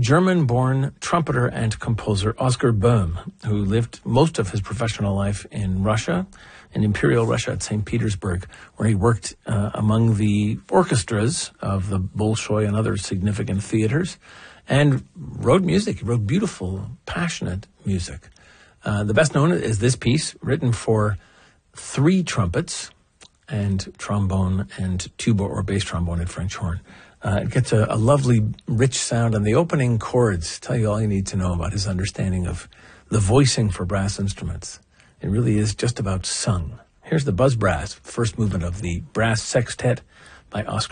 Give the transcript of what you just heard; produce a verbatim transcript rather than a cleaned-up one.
German-born trumpeter and composer Oscar Böhm, who lived most of his professional life in Russia, in Imperial Russia at Saint Petersburg, where he worked uh, among the orchestras of the Bolshoi and other significant theaters, and wrote music. He wrote beautiful, passionate music. Uh, the best known is this piece, written for three trumpets and trombone and tuba or bass trombone and French horn. Uh, it gets a, a lovely, rich sound, and the opening chords tell you all you need to know about his understanding of the voicing for brass instruments. It really is just about sung. Here's the Buzz Brass, first movement of the Brass Sextet by Oscar